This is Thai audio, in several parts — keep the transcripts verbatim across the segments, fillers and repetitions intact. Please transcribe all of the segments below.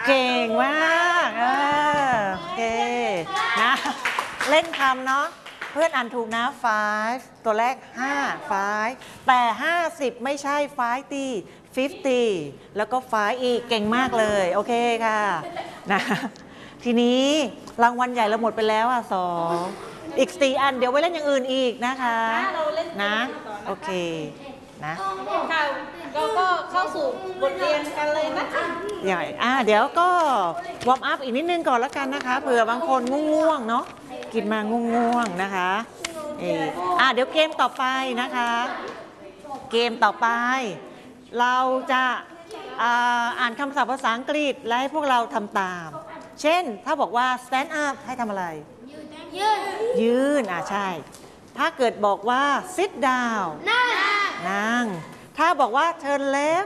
เก่งมากเออโอเคนะเล่นคำเนาะเพื่อนอ่านถูกนะ five ตัวแรกห้า five แต่ห้าสิบไม่ใช่ fifty fifty แล้วก็ five อีกเก่งมากเลยโอเคค่ะนะทีนี้รางวัลใหญ่เราหมดไปแล้วอ่ะสองอีกสี่อันเดี๋ยวไว้เล่นอย่างอื่นอีกนะคะนะโอเคนะค่ะเราก็เข้าสู่บทเรียนกันเลยนะใหญ่อ่าเดี๋ยวก็วอร์มอัพอีกนิดนึงก่อนแล้วกันนะคะเผื่อบางคนง่วงๆเนาะกินมาง่วงๆนะคะเอออ่าเดี๋ยวเกมต่อไปนะคะเกมต่อไปเราจะอ่านคำศัพท์ภาษาอังกฤษและให้พวกเราทำตามเช่นถ้าบอกว่า stand up ให้ทำอะไรยืนยืนอ่าใช่ถ้าเกิดบอกว่า sit down นั่งนั่งถ้าบอกว่า turn left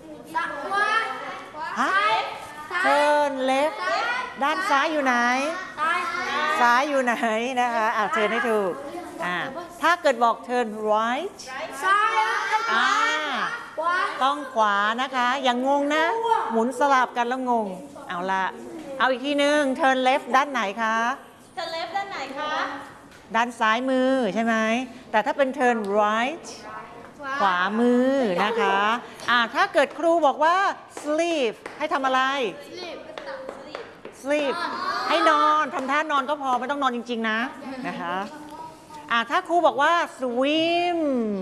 ฮะ turn left ด้านซ้ายอยู่ไหนซ้ายอยู่ไหนนะคะอ่าเชิญให้ถูกอ่าถ้าเกิดบอก turn right อ่าต้องขวานะคะอย่างงงนะหมุนสลับกันแล้วงงเอาละเอาอีกทีนึง turn left ด้านไหนคะ turn left ด้านไหนคะด้านซ้ายมือใช่ไหมแต่ถ้าเป็น turn right ขวามือนะคะอ่าถ้าเกิดครูบอกว่า sleep ให้ทำอะไร sleep ให้นอนทำท่านอนก็พอไม่ต้องนอนจริงๆนะนะคะอ่าถ้าครูบอกว่า swim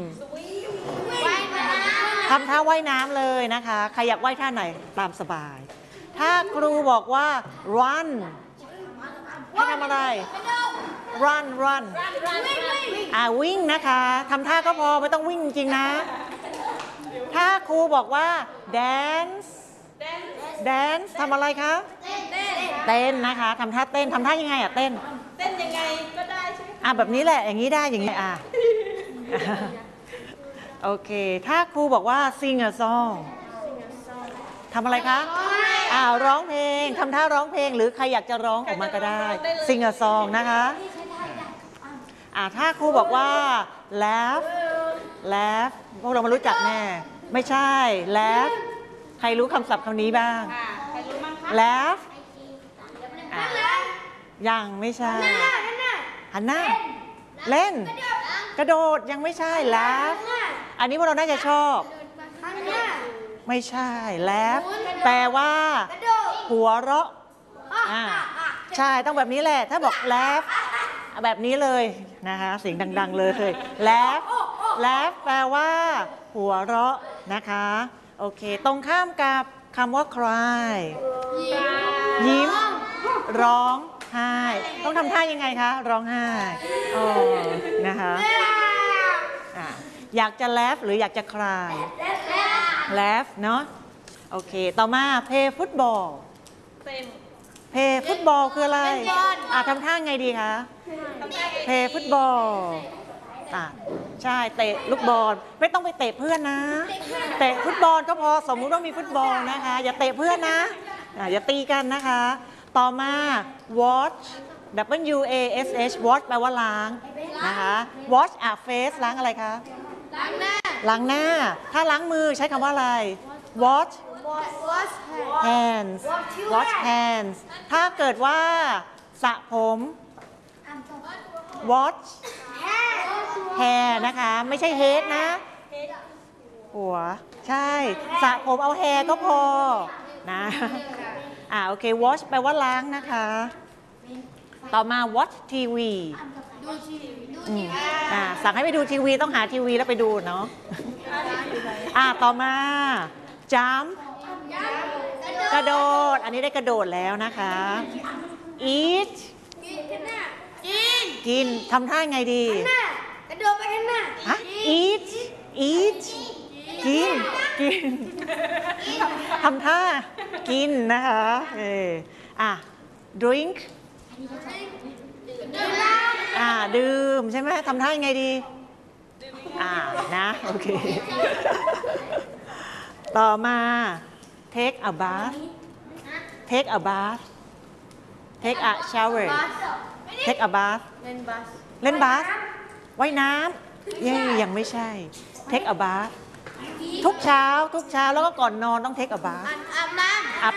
ทำท่าว่ายน้ำเลยนะคะใครอยากว่ายท่าไหนตามสบายถ้าครูบอกว่า run ให้ทำอะไร run run อ่าวิ่งนะคะทำท่าก็พอไม่ต้องวิ่งจริงๆนะถ้าครูบอกว่า dance dance ทำอะไรคะเต้นนะคะทำท่าเต้นทำท่ายังไงอ่ะเต้นเต้นยังไงก็ได้ใช่ไหมอ่ะแบบนี้แหละอย่างนี้ได้อย่างนี้อ่ะโอเคถ้าครูบอกว่า sing a song ทำอะไรคะอ่าร้องเพลงทำท่าร้องเพลงหรือใครอยากจะร้องออกมาก็ได้ sing a song นะคะอ่าถ้าครูบอกว่า laugh laugh พวกเรามารู้จักแน่ไม่ใช่ laugh ใครรู้คำศัพท์คำนี้บ้างใครรู้มั้งคะ laugh ยังไม่ใช่หันหน้าเล่นกระโดดยังไม่ใช่ laugh อันนี้พวกเราน่าจะชอบไม่ใช่ laugh แปลว่าหัวเราะอ่าใช่ต้องแบบนี้แหละถ้าบอก laugh แบบนี้เลยนะคะเสียงดังๆเลย laugh laugh แปลว่าหัวเราะนะคะโอเคตรงข้ามกับคำว่า cry ยิ้มร้องไห้ต้องทำท่ายังไงคะร้องไห้โอ้นะคะอ่ะอยากจะ laugh หรืออยากจะ cry laugh เนาะโอเคต่อมา play football play football คืออะไรอ่ะทำท่าไงดีคะ play football อ่ะใช่เตะลูกบอลไม่ต้องไปเตะเพื่อนนะเตะฟุตบอลก็พอสมมุติว่ามีฟุตบอลนะคะอย่าเตะเพื่อนนะอย่าตีกันนะคะต่อมา wash w a s h wash แปลว่าล้างนะคะ wash a face ล้างอะไรคะล้างหน้าล้างหน้าถ้าล้างมือใช้คำว่าอะไร wash hands wash hands ถ้าเกิดว่าสระผม wash hair นะคะไม่ใช่ head นะหัวใช่สระผมเอา hair ก็พอนะอ่าโอเค watch แปลว่าล้างนะคะต่อมา watch ทีวีอ่าสั่งให้ไปดูทีวีต้องหาทีวีแล้วไปดูเนาะอ่าต่อมา jump กระโดดอันนี้ได้กระโดดแล้วนะคะ eat กินทำท่าไงดีกระโดดไปข้างหน้าฮะ eat eat กินกินทำท่ากินนะคะเอออ่ะ drink อ่าดื่มใช่ไหมทำท่ายังไงดีอ่านะโอเคต่อมา take a bath take a bath take a shower take a bath เล่นบาสเล่นบาสว่ายน้ำยังยังไม่ใช่ take a bath ทุกเช้าทุกเช้าแล้วก็ก่อนนอนต้อง take a bath อาบน้ำ